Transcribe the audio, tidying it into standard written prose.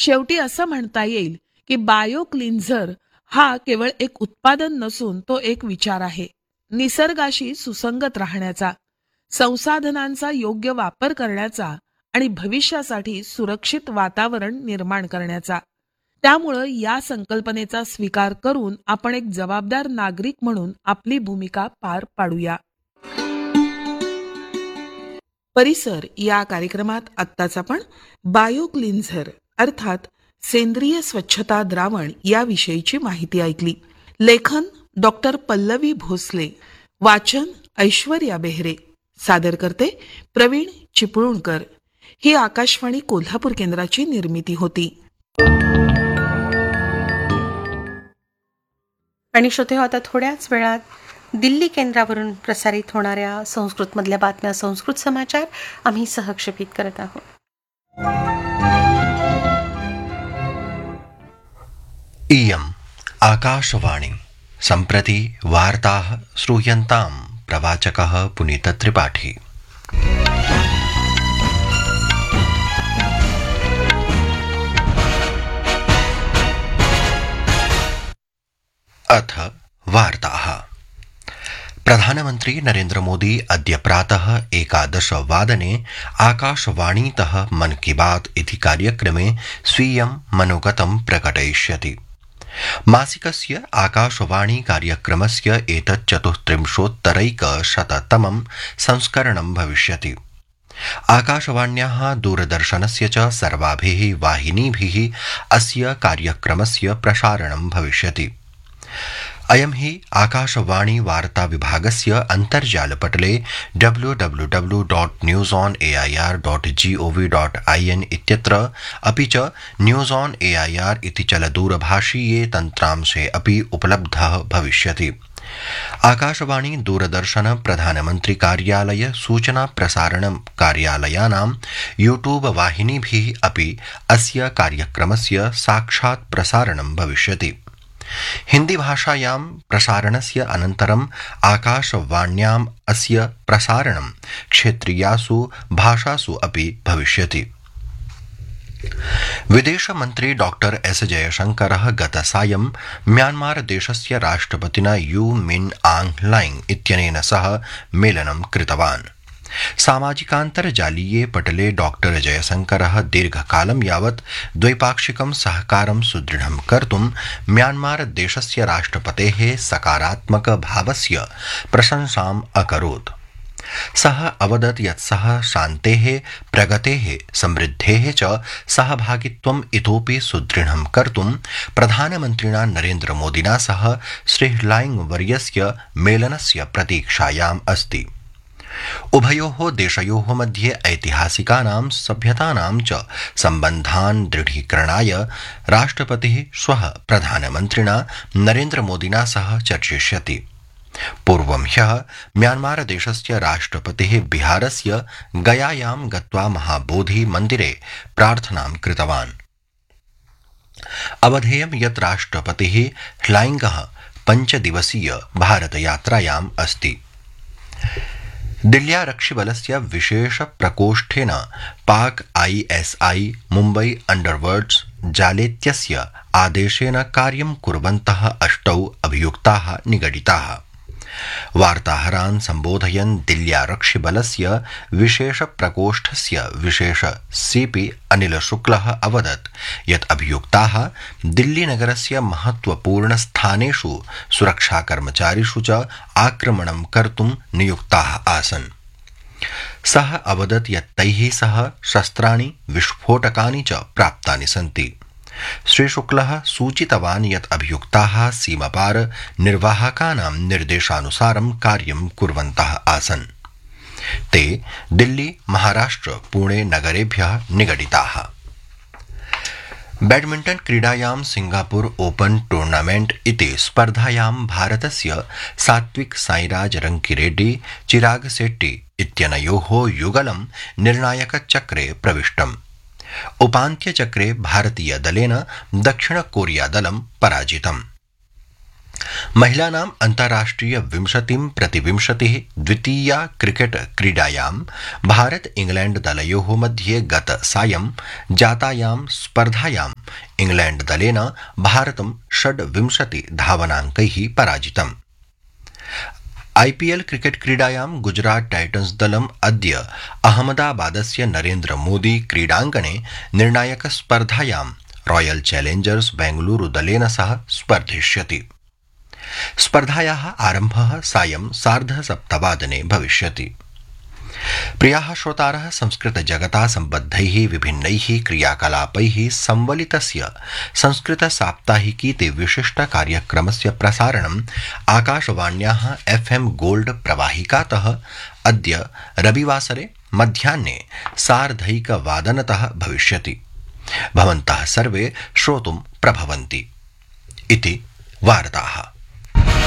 शेवटी असं म्हणता येईल की बायो क्लिन्झर हा केवळ एक उत्पादन नसून तो एक विचार आहे. निसर्गाशी सुसंगत राहण्याचा, संसाधनांचा योग्य वापर करण्याचा आणि भविष्यासाठी सुरक्षित वातावरण निर्माण करण्याचा. त्यामुळं या संकल्पनेचा स्वीकार करून आपण एक जबाबदार नागरिक म्हणून आपली भूमिका पार पाडूया. परिसर या कार्यक्रमात आत्ताच आपण बायो क्लिन्झर अर्थात सेंद्रिय स्वच्छता द्रावण याविषयीची माहिती ऐकली. लेखन डॉक्टर पल्लवी भोसले, वाचन ऐश्वर्या बेहरे, सादर करते प्रवीण चिपळूणकर. ही आकाशवाणी कोल्हापूर केंद्राची निर्मिती होती. आणि श्रोते, आता थोड्याच वेळात दिल्ली केंद्रावरून प्रसारित होणाऱ्या संस्कृतमधल्या बातम्या, संस्कृत समाचार आम्ही सहक्षेपित करत आहोत. इयम् आकाशवाणी. सम्प्रति वार्ताः श्रूयन्तां. प्रवाचकः पुनीत त्रिपाठी. अथ वार्ताः. प्रधानमन्त्री नरेन्द्र मोदी अद्य प्रातः 11:00 आकाशवाणीतः मन की बात इति कार्यक्रमे स्वीयं मनोगतं प्रकटयिष्यति. मासिकस्य आकाशवाणी कार्यक्रमस्य एतत् 34,100तमं संस्करणं भविष्यति. आकाशवाण्याः दूरदर्शनस्य च सर्वाभिः वाहिनीभिः अस्य कार्यक्रमस्य प्रसारणं भविष्यति. अयं हि आकाशवाणी वार्ता विभागस्य अन्तर्जालपटले www.newsonair.gov.in इत्यत्र अपि च न्यूज़ ऑन एआईआर इति चलदूरभाषीये तन्त्रांशे अपि उपलब्धः भविष्यति. आकाशवाणी, दूरदर्शन, प्रधानमन्त्री कार्यालय, सूचना प्रसारण कार्यालयानां यूट्यूब वाहिनीभिः अपि अस्य कार्यक्रमस्य साक्षात् प्रसारणं भविष्यति. हिंदी भाषायां प्रसारणस्य अनन्तरम् आकाशवाण्याम् अस्य प्रसारणं क्षेत्रीयासु भाषासु अपि भविष्यति. विदेशमन्त्री डॉक्टर एस जयशंकरः गतसायं म्यांमार देशस्य राष्ट्रपतिना यू मिन आंग लाइंग इत्यनेन सह मेलनं कृतवान्. सामाजिकान्तर्जालीये पटले डॉक्टर जयशंकरः दीर्घकालं यावत् द्वैपाक्षिकं सहकारं सुदृढं कर्तुं म्यांमार देशस्य राष्ट्रपतेः सकारात्मक भावस्य प्रशंसाम् अकरोत्. सः अवदत् यत् सः शान्तेः, प्रगतेः, समृद्धेः च सहभागित्वम् इतोपि सुदृढं कर्तुं प्रधानमन्त्रिणा नरेन्द्र मोदिना सह श्री लाइंग वर्यस्य मेलनस्य प्रतीक्षायाम् अस्ति. उभयोः देशयोः मध्ये ऐतिहासिकानां सभ्यतानां च सम्बन्धान् दृढीकरणाय राष्ट्रपतिः श्वः प्रधानमन्त्रिणा नरेन्द्र मोदिना सह चर्चिष्यति. पूर्वं ह्यः म्यांमार देशस्य राष्ट्रपतिः बिहारस्य गयायां गत्वा महाबोधि मन्दिरे प्रार्थनां कृतवान्. अवधेयं यत् राष्ट्रपतिः ह्लाइंगः 5 दिवसीय भारतयात्रायाम् अस्ति. दिल्ल्यारक्षिबलस्य विशेष प्रकोष्ठेन पाक आईएसआई मुम्बई अंडरवर्ल्ड्स जालेत्यस्य आदेशेन कार्यं कुर्वन्तः 8 अभियुक्ताः निगडिताः. वार्ताहरान् सम्बोधयन् दिल्ल्यारक्षिबलस्य विशेष प्रकोष्ठस्य विशेष सीपी अनिल शुक्लः अवदत् यत् अभियुक्ताः दिल्लीनगरस्य महत्वपूर्ण स्थानेषु सुरक्षाकर्मचारिषु च आक्रमणं कर्तुं नियुक्ताः आसन्. सः अवदत् यत् तैः सह शस्त्राणि, विस्फोटकानि च प्राप्तानि सन्ति. श्रीशुक्लः सूचितवान् यत् अभियुक्ताः सीमापार निर्वाहकानां निर्देशानुसारं कार्यं कुर्वन्तः आसन्. ते दिल्ली, महाराष्ट्र, पुणे नगरेभ्यः निगडिताः. बैडमिण्टन क्रीडायां सिंगापुर ओपन टूर्नामेंट इति स्पर्धायां भारतस्य सात्विक साईराज रंकीरेड्डी, चिराग शेट्टी इत्यनयोः युगलं निर्णायकचक्रे प्रविष्टम्. उपान्त्यचक्रे भारतीयदलेन दक्षिण कोरिया दलं पराजितम्. महिलानां अन्ताराष्ट्रिय 20-20 द्वितीया क्रिकेट क्रीडायां भारत इंग्लैंड दलयोः मध्ये गत सायं जातायां स्पर्धायां इंग्लैंड दलेन भारतं 26 धावनाङ्कैः पराजितम्। आईपीएल क्रिकेट क्रीडायां गुजरात टाइटन्स दलम् अद्य अहमदाबादस्य नरेन्द्र मोदी क्रीडाङ्गणे निर्णायक स्पर्धायां रॉयल चैलेंजर्स बेंगलुरु दलेन सह स्पर्धिष्यति। स्पर्धायाः आरम्भः सायं 7:30 भविष्यति। प्रियाः श्रोतारः, संस्कृत जगता सम्बद्धैः विभिन्नैः क्रियाकलापैः संवलितस्य संस्कृत साप्ताहिकीते विशिष्ट कार्यक्रमस्य प्रसारणम् आकाशवाण्याः FM गोल्ड प्रवाहिकातः अद्य रविवासरे मध्याह्ने 1:30 भविष्यति। भवन्तः सर्वे श्रोतुं प्रभवन्ति इति वार्ताः।